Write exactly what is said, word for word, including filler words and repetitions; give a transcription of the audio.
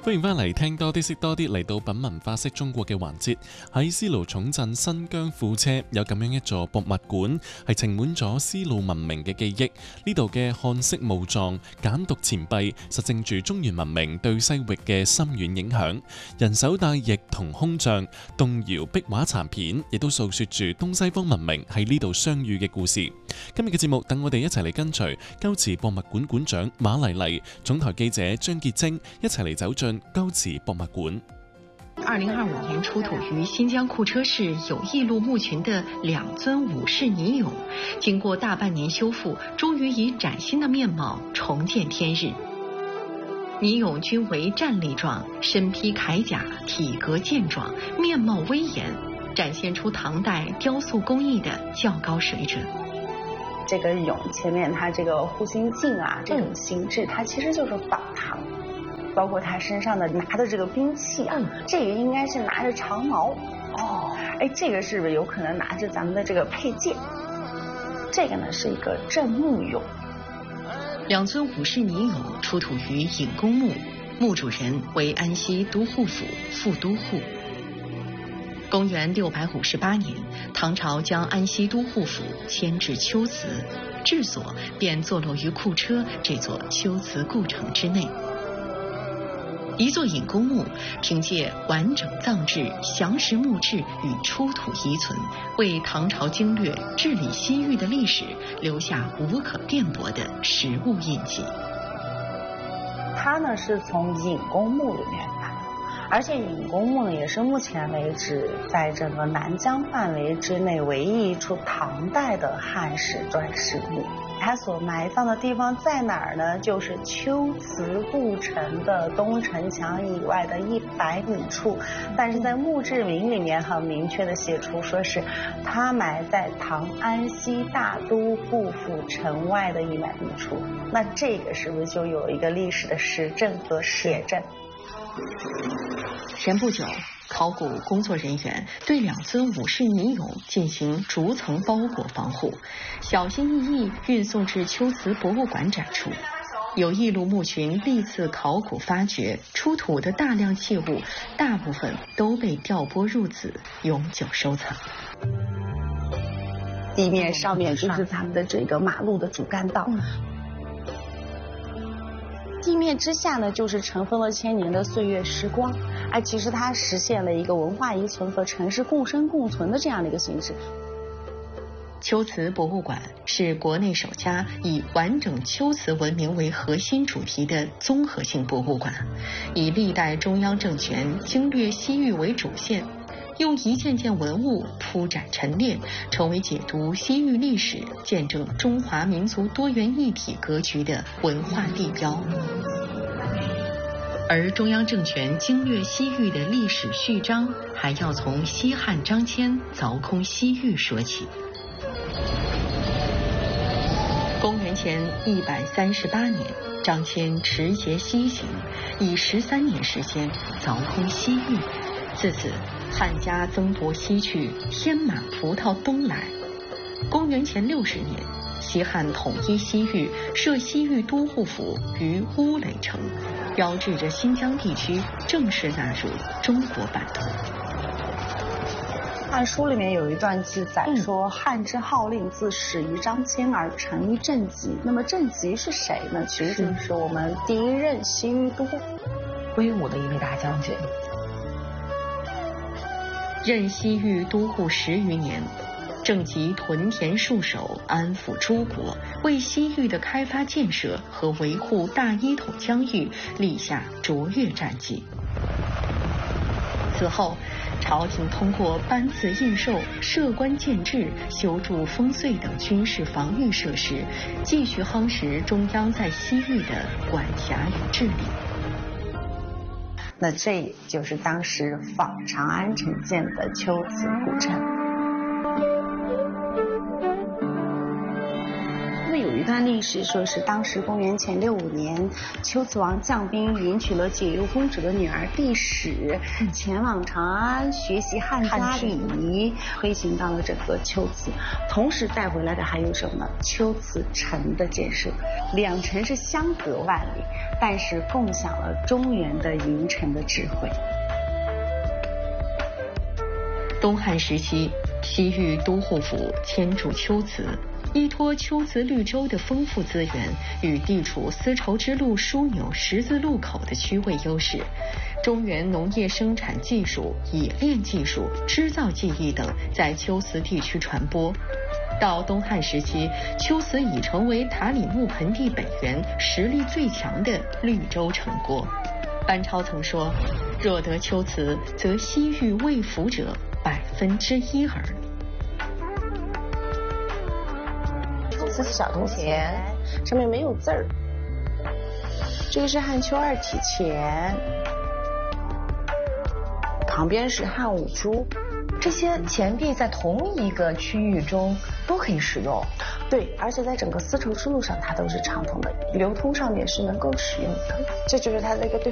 歡迎翻嚟聽多啲識多啲，嚟到品文化識中國嘅環節。喺絲路重鎮新疆庫車有咁樣一座博物館，係盛滿咗絲路文明嘅記憶。呢度嘅漢式墓葬、簡牘錢幣，實證住中原文明對西域嘅深遠影響。人手帶翼同空帳，動搖壁畫殘片，亦都訴說住東西方文明喺呢度相遇嘅故事。今日嘅節目，等我哋一齊嚟跟隨龜茲博物館館長馬麗麗、總台記者張潔晶一齊嚟走進龜茲博物館。 二零二五年出土於新疆庫車市有翼鹿墓群的兩尊武士泥俑，經過大半年修復，終於以嶄新的面貌重見天日。泥俑均為站立狀，身披鎧甲，體格健壯，面貌威嚴，展現出唐代雕塑工藝的較高水準。 這個俑前面它這個護心鏡啊，這種形制，它其實就是仿唐。包括他身上的拿的這個兵器啊，這個應該是拿着長矛哦，哎，這個是不是有可能拿着咱們的這個佩劍？這個呢是一個鎮墓俑。 兩尊武士泥俑出土於隱公墓，墓主人為安西都護府副都護。公元六百五十八年，唐朝將安西都護府遷至龜茲，治所便坐落於庫車這座龜茲故城之內。一座隱公墓，憑借完整葬制、詳實墓志與出土遺存，為唐朝經略治理西域的歷史留下無可辯駁的實物印記。 它呢是從隱公墓裏面來的，而且隱公墓呢也是目前為止在整個南疆範圍之內唯一一處唐代的漢式磚石墓。它所埋葬的地方在哪兒呢？就是龜茲故城的東城牆以外的一百米處，但是在墓志銘裏面很明確的寫出，說是它埋在唐安西大都護府城外的一百米處。那這個是不是就有一個歷史的實證和寫證？ 前不久，考古工作人員對兩尊武士泥俑進行逐層包裹防護，小心翼翼運送至龜茲博物館展出。有翼鹿墓群歷次考古發掘出土的大量器物，大部分都被調撥入梓，永久收藏。 地面上面就是咱們的這個馬路的主幹道。地面之下呢，就是塵封了千年的歲月時光，哎，其實它實現了一個文化遺存和城市共生共存的這樣的一個形式。 龜茲博物館是國內首家以完整龜茲文明為核心主題的綜合性博物館，以歷代中央政權經略西域為主線，用一件件文物鋪展陳列，成為解讀西域歷史、見證中華民族多元一體格局的文化地標。而中央政權經略西域的歷史序章，還要從西漢張騫鑿空西域說起。公元前一百三十八年，張騫持節西行，以十三年時間鑿空西域。自此，漢家增舶西去，牽馬葡萄東來。公元前六十年，西漢統一西域，設西域都護府於烏壘城，標誌着新疆地區正式納入中國版圖。 漢書裡面有一段記載說，漢之號令自始於張騫而成於鄭吉。那麼鄭吉是誰呢？其實就是我們第一任西域都威武的一位大將軍。 任西域都護十餘年，鄭吉屯田戍守，安撫諸國，為西域的開發建設和維護大一統疆域立下卓越戰績。此後，朝廷通過頒字印綬、設官建制、修築烽燧等軍事防禦設施，繼續夯實中央在西域的管轄與治理。 那這就是當時仿長安城建的龜茲古城。 那有一段歷历史说是当时公元前六五年，龟兹王将兵迎娶了解忧公主的女儿帝史，前往长安学习汉家礼仪，推行到了整个龟兹。同时带回来的还有什么呢？龟兹城的建设，两城是相隔万里，但是共享了中原的营城的智慧。 东汉时期，西域都护府迁驻龟兹，依托龟兹绿洲的丰富资源与地处丝绸之路枢纽十字路口的区位优势，中原农业生产技术、冶炼技术、织造技艺等在龟兹地区传播。到东汉时期，龟兹已成为塔里木盆地北缘实力最强的绿洲城国。班超曾说：“若得龟兹，则西域未服者百分之一耳。” 这是小铜钱，上面没有字儿。这个是汉丘二体钱，旁边是汉五铢。 这些钱币在同一个区域中都可以使用。 对，而且在整个丝绸之路上它都是畅通的，流通上面是能够使用的，这就是它的一个对